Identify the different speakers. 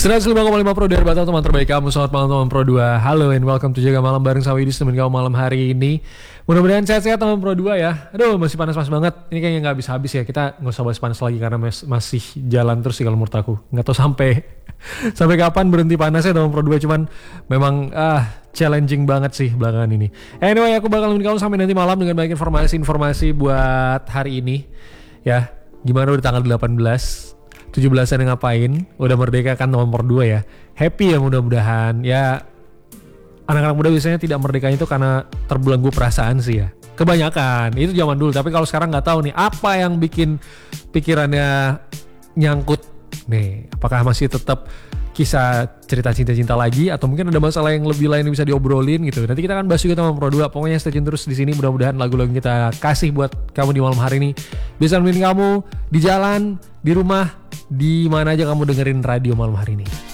Speaker 1: 105,5 Pro dari Batam, teman terbaik kamu. Selamat malam teman Pro 2. Halo and welcome to Jaga Malam bareng sama Widis, temen kamu malam hari ini. Mudah-mudahan sehat-sehat teman Pro 2 ya. Aduh, masih panas-panas banget. Ini kayaknya gak habis-habis ya. Kita gak usah bahas panas lagi karena masih jalan terus sih kalau menurut aku. Gak tau sampai kapan berhenti panasnya teman Pro 2. Cuman memang challenging banget sih belakangan ini. Anyway, aku bakal nemenin kamu sampai nanti malam dengan banyak informasi buat hari ini. Ya, gimana udah tanggal 18 17-an yang ngapain? Udah merdeka kan nomor 2 ya. Happy ya mudah-mudahan. Ya anak-anak muda biasanya tidak merdeka itu karena terbelenggu perasaan sih ya. Kebanyakan. Itu zaman dulu. Tapi kalau sekarang gak tahu nih apa yang bikin pikirannya nyangkut nih. Apakah masih tetap kisah cerita cinta-cinta lagi atau mungkin ada masalah yang lebih lain yang bisa diobrolin gitu. Nanti kita akan bahas juga sama Pro 2. Pokoknya stay tune terus di sini. Mudah-mudahan lagu-lagu yang kita kasih buat kamu di malam hari ini bisa nemenin kamu di jalan, di rumah, di mana aja kamu dengerin radio malam hari ini.